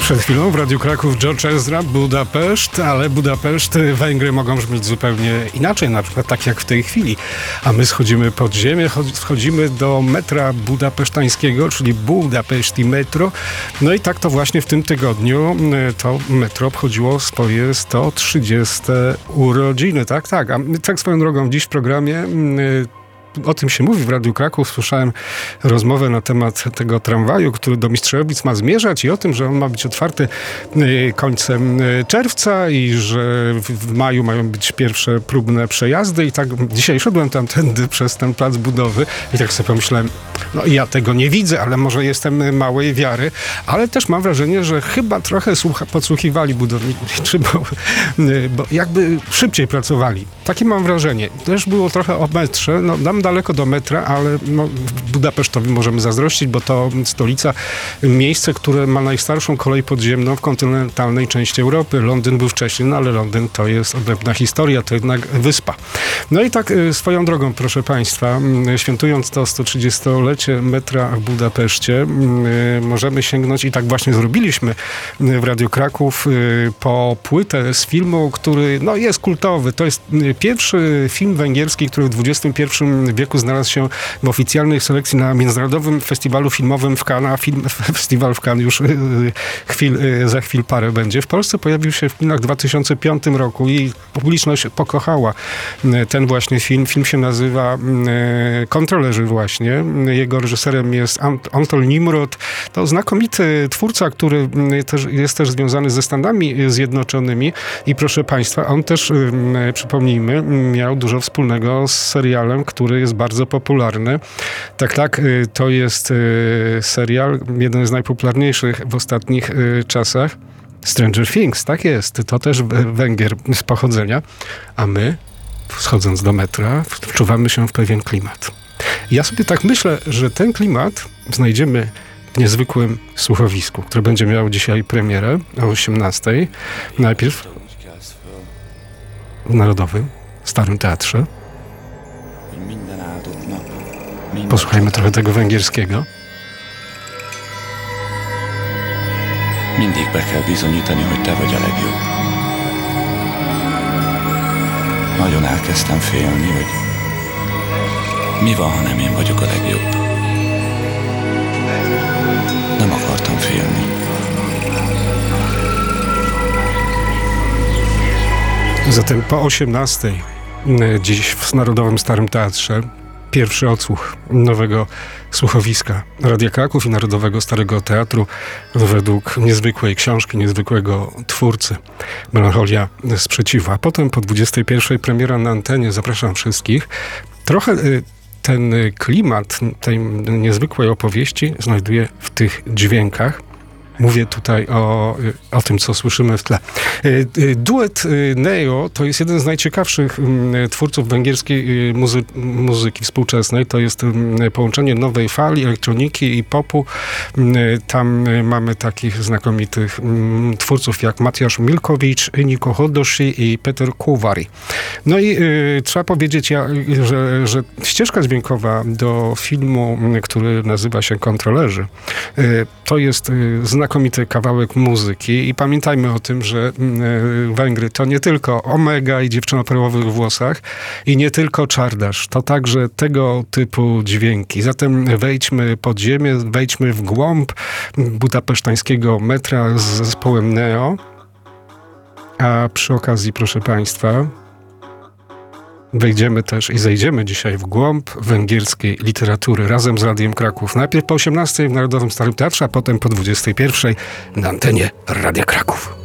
Przed chwilą w Radiu Kraków George Ezra, Budapeszt, ale Budapeszt, Węgry mogą brzmieć zupełnie inaczej, na przykład tak jak w tej chwili. A my schodzimy pod ziemię, wchodzimy do metra budapesztańskiego, czyli Budapeszti Metro. No i tak to właśnie w tym tygodniu to metro obchodziło swoje 130 urodziny. Tak. A tak swoją drogą dziś w programie o tym się mówi w Radiu Kraków. Słyszałem rozmowę na temat tego tramwaju, który do Mistrzejowic ma zmierzać i o tym, że on ma być otwarty końcem czerwca i że w maju mają być pierwsze próbne przejazdy. I tak dzisiaj szedłem tamtędy przez ten plac budowy i tak sobie pomyślałem, no ja tego nie widzę, ale może jestem małej wiary, ale też mam wrażenie, że chyba trochę podsłuchiwali budowniczy, bo jakby szybciej pracowali. Takie mam wrażenie. Też było trochę o metrze, no dam daleko do metra, ale Budapesztowi możemy zazdrościć, bo to stolica, miejsce, które ma najstarszą kolej podziemną w kontynentalnej części Europy. Londyn był wcześniej, no ale Londyn to jest odrębna historia, to jednak wyspa. No i tak swoją drogą, proszę Państwa, świętując to 130-lecie metra w Budapeszcie, możemy sięgnąć i tak właśnie zrobiliśmy w Radiu Kraków po płytę z filmu, który jest kultowy. To jest pierwszy film węgierski, który w XXI wieku znalazł się w oficjalnej selekcji na Międzynarodowym Festiwalu Filmowym w Cannes. Festiwal w Cannes już za chwil parę będzie. W Polsce pojawił się w kinach w 2005 roku i publiczność pokochała ten właśnie film. Film się nazywa Kontrolerzy właśnie. Jego reżyserem jest Anton Nimrod. To znakomity twórca, który jest też związany ze Stanami Zjednoczonymi i proszę Państwa, on też, przypomnijmy, miał dużo wspólnego z serialem, który jest bardzo popularny. Tak, to jest serial, jeden z najpopularniejszych w ostatnich czasach. Stranger Things, tak jest. To też Węgier z pochodzenia. A my, schodząc do metra, wczuwamy się w pewien klimat. Ja sobie tak myślę, że ten klimat znajdziemy w niezwykłym słuchowisku, które będzie miało dzisiaj premierę o 18:00. Najpierw w Narodowym Starym Teatrze. Posłuchajmy trochę tego węgierskiego. Mindig be kell bizonyítani, hogy te vagy a legjobb. Nagyon elkezdtem félni, hogy mi van, ha nem én vagyok a legjobb. Nem akartam félni. Zatem po 18:00 dziś w Narodowym Starym Teatrze pierwszy odsłuch nowego słuchowiska Radia Kraków i Narodowego Starego Teatru według niezwykłej książki, niezwykłego twórcy Melancholia Sprzeciwu. A potem po 21:00 premiera na antenie. Zapraszam wszystkich. Trochę ten klimat tej niezwykłej opowieści znajduje w tych dźwiękach. Mówię tutaj o tym, co słyszymy w tle. Duet Neo to jest jeden z najciekawszych twórców węgierskiej muzyki współczesnej. To jest połączenie nowej fali, elektroniki i popu. Tam mamy takich znakomitych twórców jak Matjasz Milkowicz, Niko Hodoshi i Peter Kuwari. No i trzeba powiedzieć, że ścieżka dźwiękowa do filmu, który nazywa się Kontrolerzy, to jest znakomity kawałek muzyki i pamiętajmy o tym, że Węgry to nie tylko Omega i dziewczyna o perłowych włosach i nie tylko Czardasz, to także tego typu dźwięki. Zatem wejdźmy pod ziemię, wejdźmy w głąb budapesztańskiego metra z zespołem Neo, a przy okazji, proszę Państwa, wejdziemy też i zejdziemy dzisiaj w głąb węgierskiej literatury razem z Radiem Kraków. Najpierw po 18:00 w Narodowym Starym Teatrze, a potem po 21:00 na antenie Radia Kraków.